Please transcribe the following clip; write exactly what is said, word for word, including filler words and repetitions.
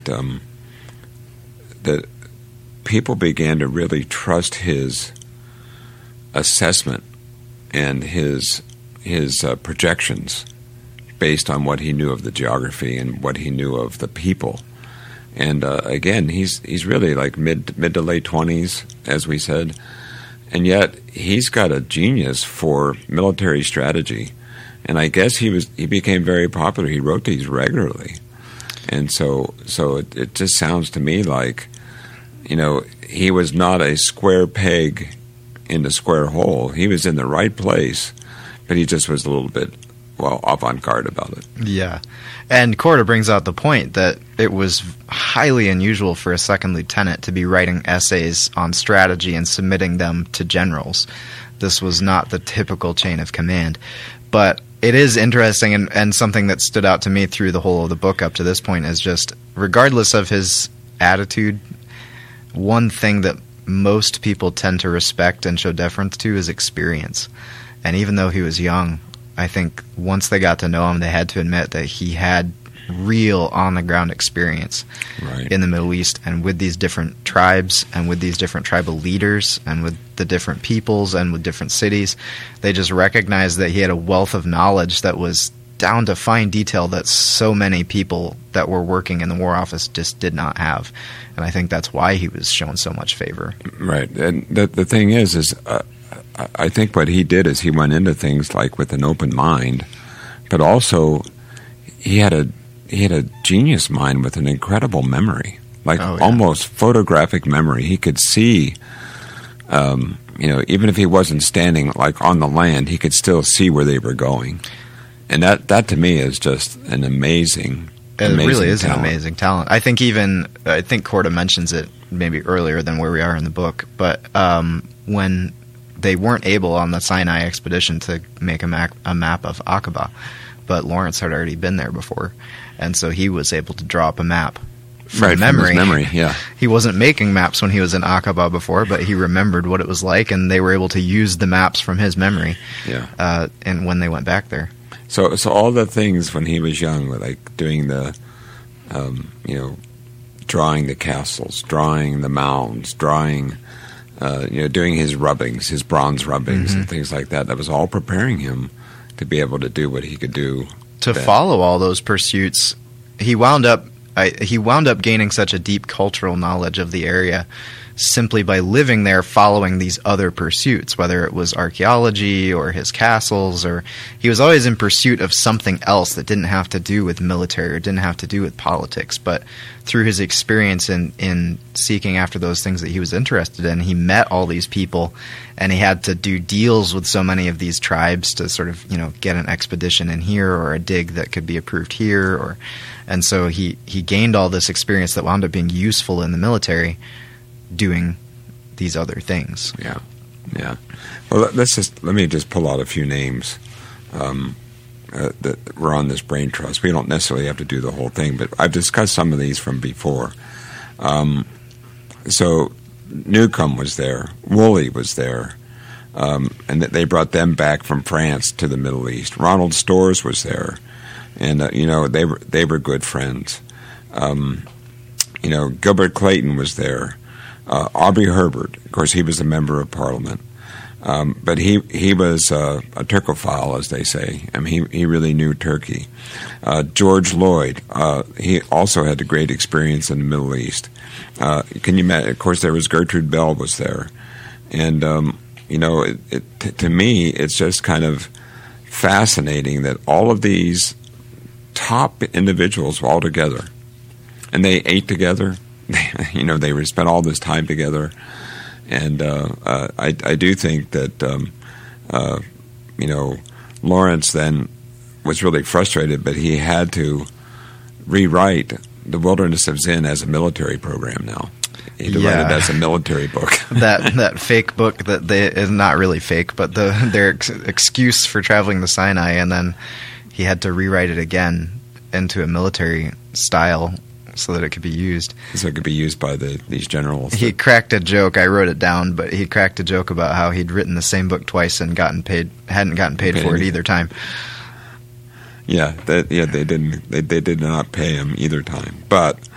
um, that people began to really trust his assessment and his his uh, projections based on what he knew of the geography and what he knew of the people. And uh, again, he's he's really like mid mid to late twenties, as we said, and yet he's got a genius for military strategy. And I guess he was he became very popular. He wrote these regularly, and so so it, it just sounds to me like, you know, he was not a square peg in the square hole. He was in the right place, but he just was a little bit, well, avant-garde about it. Yeah. And Korda brings out the point that it was highly unusual for a second lieutenant to be writing essays on strategy and submitting them to generals. This was not the typical chain of command. But it is interesting, and, and something that stood out to me through the whole of the book up to this point is just, regardless of his attitude, one thing that most people tend to respect and show deference to is experience. And even though he was young, I think once they got to know him, they had to admit that he had real on-the-ground experience right. in the Middle East, and with these different tribes and with these different tribal leaders and with the different peoples and with different cities. They just recognized that he had a wealth of knowledge that was down to fine detail that so many people that were working in the War Office just did not have. And I think that's why he was shown so much favor. Right. And the, the thing is, is uh, I think what he did is he went into things like with an open mind, but also he had a he had a genius mind with an incredible memory, like oh, yeah. almost photographic memory. He could see, um, you know, even if he wasn't standing like on the land, he could still see where they were going. And that, that to me is just an amazing, it amazing really is talent. an amazing talent. I think even I think Korda mentions it maybe earlier than where we are in the book, but um, when they weren't able on the Sinai expedition to make a map, a map of Aqaba, but Lawrence had already been there before, and so he was able to draw up a map from right, memory. From his memory, yeah. He wasn't making maps when he was in Aqaba before, but he remembered what it was like, and they were able to use the maps from his memory. Yeah. Uh, and when they went back there. So, so all the things when he was young, like doing the, um, you know, drawing the castles, drawing the mounds, drawing, uh, you know, doing his rubbings, his bronze rubbings mm-hmm. and things like that. That was all preparing him to be able to do what he could do. To then. follow all those pursuits, he wound up I, he wound up gaining such a deep cultural knowledge of the area simply by living there, following these other pursuits, whether it was archaeology or his castles, or he was always in pursuit of something else that didn't have to do with military or didn't have to do with politics. But through his experience in, in seeking after those things that he was interested in, he met all these people, and he had to do deals with so many of these tribes to sort of, you know, get an expedition in here or a dig that could be approved here, or and so he, he gained all this experience that wound up being useful in the military doing these other things. Yeah, yeah. Well, let's just let me just pull out a few names um, uh, that were on this brain trust. We don't necessarily have to do the whole thing, but I've discussed some of these from before. Um, so Newcomb was there, Woolley was there, um, and they brought them back from France to the Middle East. Ronald Storrs was there, and uh, you know they were they were good friends. Um, you know, Gilbert Clayton was there. Uh, Aubrey Herbert, of course, he was a member of Parliament, um, but he he was uh, a Turkophile, as they say. I mean, he he really knew Turkey. Uh, George Lloyd, uh, he also had a great experience in the Middle East. Uh, can you imagine? Of course, there was Gertrude Bell was there, and um, you know, it, it, t- to me, it's just kind of fascinating that all of these top individuals were all together, and they ate together. You know, they spent all this time together, and uh, uh, I, I do think that um, uh, you know, Lawrence then was really frustrated, but he had to rewrite The Wilderness of Zin as a military program now. He had to yeah. write it as a military book. that that fake book that they is not really fake, but the their ex- excuse for traveling the Sinai, and then he had to rewrite it again into a military style so that it could be used. So it could be used by the these generals. He cracked a joke. I wrote it down, but he cracked a joke about how he'd written the same book twice and gotten paid hadn't gotten paid, paid for it either time. Yeah, that, yeah, they didn't. They, they did not pay him either time. But